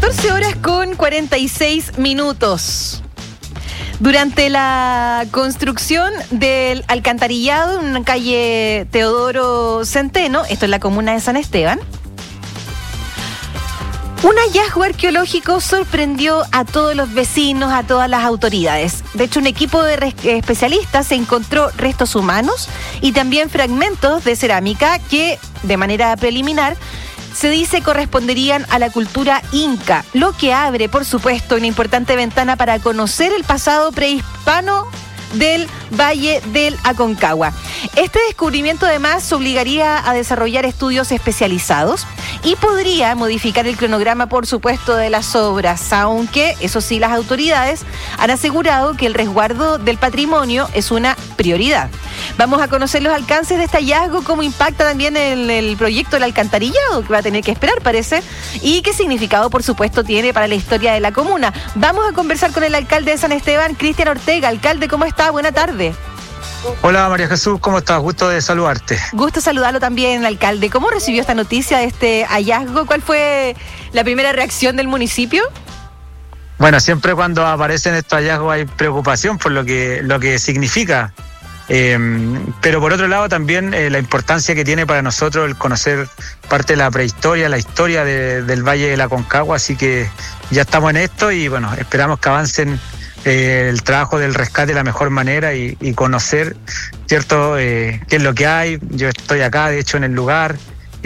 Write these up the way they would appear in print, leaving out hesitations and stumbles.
14 horas con 46 minutos. Durante la construcción del alcantarillado en calle Teodoro Centeno, esto es la comuna de San Esteban, un hallazgo arqueológico sorprendió a todos los vecinos, a todas las autoridades. De hecho, un equipo de especialistas encontró restos humanos y también fragmentos de cerámica que, de manera preliminar, se dice corresponderían a la cultura inca, lo que abre, por supuesto, una importante ventana para conocer el pasado prehispano del Valle del Aconcagua. Este descubrimiento además obligaría a desarrollar estudios especializados y podría modificar el cronograma, por supuesto, de las obras, aunque, eso sí, las autoridades han asegurado que el resguardo del patrimonio es una prioridad. Vamos a conocer los alcances de este hallazgo, cómo impacta también el proyecto del alcantarillado, que va a tener que esperar, parece, y qué significado, por supuesto, tiene para la historia de la comuna. Vamos a conversar con el alcalde de San Esteban, Cristian Ortega. Alcalde, ¿cómo está? Buena tarde. Hola María Jesús, ¿cómo estás? Gusto de saludarte. Gusto saludarlo también, alcalde. ¿Cómo recibió esta noticia de este hallazgo? ¿Cuál fue la primera reacción del municipio? Bueno, siempre cuando aparecen estos hallazgos hay preocupación por lo que significa. Pero por otro lado también la importancia que tiene para nosotros el conocer parte de la prehistoria, la historia del Valle del Aconcagua, así que ya estamos en esto y bueno, esperamos que avancen el trabajo del rescate de la mejor manera y conocer, ¿cierto?, qué es lo que hay. Yo estoy acá, de hecho, en el lugar,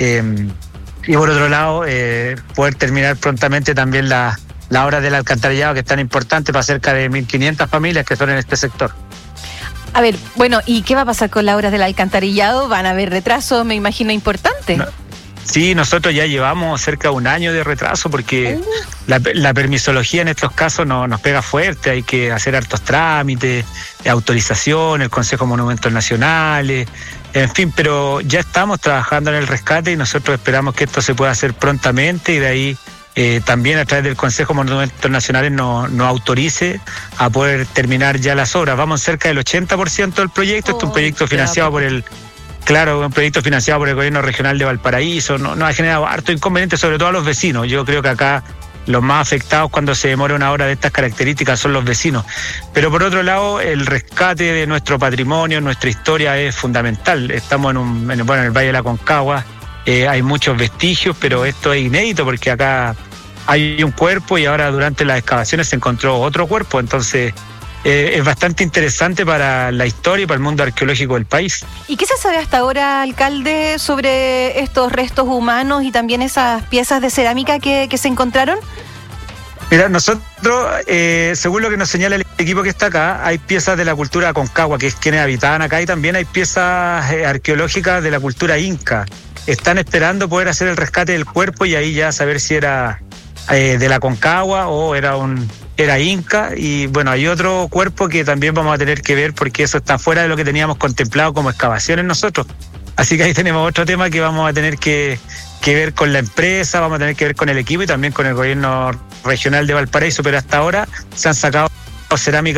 y por otro lado poder terminar prontamente también la obra del alcantarillado, que es tan importante para cerca de 1.500 familias que son en este sector. A ver, bueno, ¿y qué va a pasar con las obras del alcantarillado? ¿Van a haber retrasos, me imagino, importantes? No. Sí, nosotros ya llevamos cerca de un año de retraso porque la permisología en estos casos nos pega fuerte, hay que hacer hartos trámites, autorización, el Consejo de Monumentos Nacionales, en fin, pero ya estamos trabajando en el rescate y nosotros esperamos que esto se pueda hacer prontamente y de ahí también a través del Consejo de Monumentos Nacionales nos autorice a poder terminar ya las obras. Vamos cerca del 80% del proyecto, este es un proyecto financiado por un proyecto financiado por el Gobierno Regional de Valparaíso, nos ha generado harto inconveniente, sobre todo a los vecinos. Yo creo que acá los más afectados cuando se demora una obra de estas características son los vecinos. Pero por otro lado, el rescate de nuestro patrimonio, nuestra historia es fundamental. Estamos en el Valle de la Aconcagua, hay muchos vestigios, pero esto es inédito porque acá hay un cuerpo y ahora durante las excavaciones se encontró otro cuerpo, entonces es bastante interesante para la historia y para el mundo arqueológico del país. ¿Y qué se sabe hasta ahora, alcalde, sobre estos restos humanos y también esas piezas de cerámica que se encontraron? Mira, nosotros, según lo que nos señala el equipo que está acá, hay piezas de la cultura Aconcagua, que es quienes habitaban acá, y también hay piezas arqueológicas de la cultura inca. Están esperando poder hacer el rescate del cuerpo y ahí ya saber si era de la Aconcagua o era inca, y bueno, hay otro cuerpo que también vamos a tener que ver porque eso está fuera de lo que teníamos contemplado como excavaciones nosotros. Así que ahí tenemos otro tema que vamos a tener que ver con la empresa, vamos a tener que ver con el equipo y también con el Gobierno Regional de Valparaíso, pero hasta ahora se han sacado cerámica